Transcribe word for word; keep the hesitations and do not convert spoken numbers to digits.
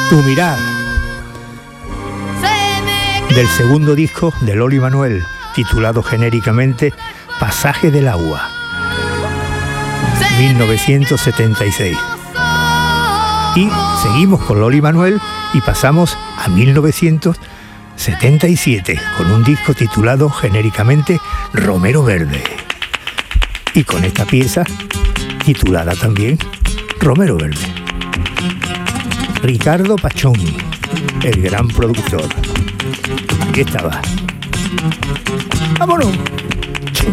Tu mirar, del segundo disco de Loli Manuel, titulado genéricamente Pasaje del Agua, mil novecientos setenta y seis. Y seguimos con Loli Manuel y pasamos a mil novecientos setenta y siete con un disco titulado genéricamente Romero Verde. Y con esta pieza titulada también Romero Verde. Ricardo Pachón, el gran productor. Aquí estaba. ¡Vámonos!